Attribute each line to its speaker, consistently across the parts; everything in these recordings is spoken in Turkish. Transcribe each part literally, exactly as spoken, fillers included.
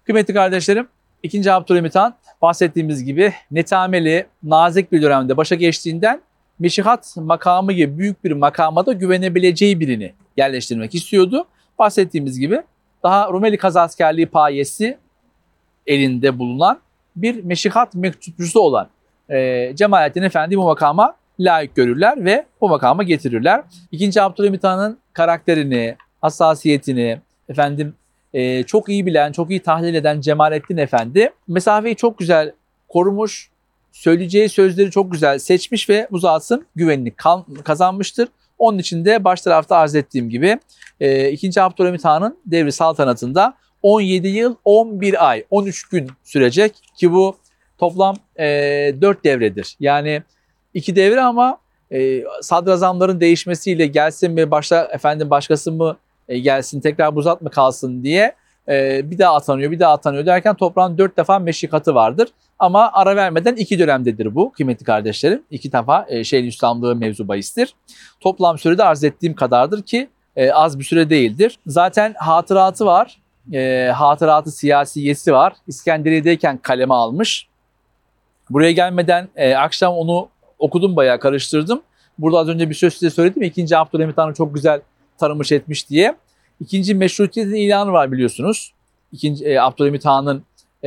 Speaker 1: Kıymetli kardeşlerim, ikinci. Abdülhamit Han bahsettiğimiz gibi netameli, nazik bir dönemde başa geçtiğinden meşihat makamı gibi büyük bir makama da güvenebileceği birini yerleştirmek istiyordu. Bahsettiğimiz gibi daha Rumeli Kazaskerliği payesi elinde bulunan bir meşihat mektupçusu olan e, Cemalettin Efendi bu makama layık görürler ve bu makama getirirler. ikinci. Abdülhamit Han'ın karakterini, hassasiyetini, efendim e, çok iyi bilen, çok iyi tahlil eden Cemalettin Efendi mesafeyi çok güzel korumuş, söyleyeceği sözleri çok güzel seçmiş ve bu zatın güvenini kazanmıştır. Onun için de baş tarafta arz ettiğim gibi e, ikinci. Abdülhamit Han'ın devri saltanatında on yedi yıl on bir ay on üç gün sürecek ki bu toplam e, dört devredir. Yani iki devre ama e, sadrazamların değişmesiyle gelsin mi başta efendim başkası mı e, gelsin tekrar bu zat mı kalsın diye e, bir daha atanıyor bir daha atanıyor derken toplam dört defa meşikatı vardır. Ama ara vermeden iki dönemdedir bu kıymetli kardeşlerim. İki defa e, Şeyhülislamlığı mevzu bahistir. Toplam sürede arz ettiğim kadardır ki e, az bir süre değildir. Zaten hatıratı var. E, hatıratı siyasiyesi var. İskenderiye'deyken kaleme almış. Buraya gelmeden e, akşam onu okudum, bayağı karıştırdım. Burada az önce bir söz size söyledim. ikinci. Abdülhamit Han'ı çok güzel tanımış etmiş diye. İkinci meşrutiyetin ilanı var biliyorsunuz. İkinci e, Abdülhamit Han'ın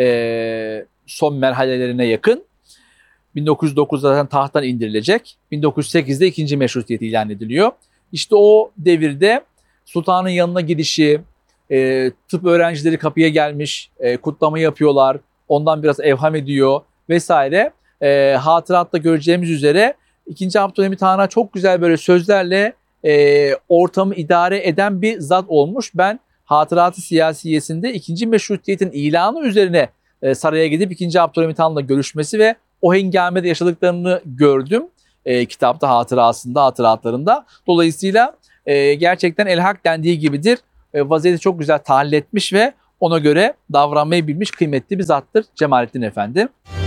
Speaker 1: e, son merhalelerine yakın. bin dokuz yüz dokuzda zaten tahttan indirilecek. bin dokuz yüz sekizde ikinci meşrutiyet ilan ediliyor. İşte o devirde sultanın yanına gidişi, e, tıp öğrencileri kapıya gelmiş, e, kutlama yapıyorlar. Ondan biraz evham ediyor vesaire. E, hatıratta göreceğimiz üzere ikinci. Abdülhamit Han'a çok güzel böyle sözlerle e, ortamı idare eden bir zat olmuş. Ben hatıratı siyasiyesinde ikinci meşrutiyetin ilanı üzerine e, saraya gidip ikinci. Abdülhamit Han'la görüşmesi ve o hengamede yaşadıklarını gördüm. E, kitapta hatırasında, hatıratlarında. Dolayısıyla e, gerçekten el-hak dendiği gibidir. E, vaziyeti çok güzel tahlil etmiş ve ona göre davranmayı bilmiş kıymetli bir zattır Cemalettin Efendi.